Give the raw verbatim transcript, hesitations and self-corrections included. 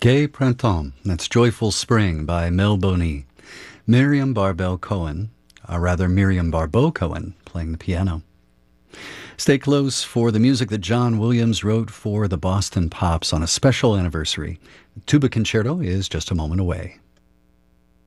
Gai Printemps, that's Joyful Spring by Mel Boney. Miriam Barbell Cohen, or rather Miriam Barbeau Cohen, playing the piano. Stay close for the music that John Williams wrote for the Boston Pops on a special anniversary. The tuba concerto is just a moment away.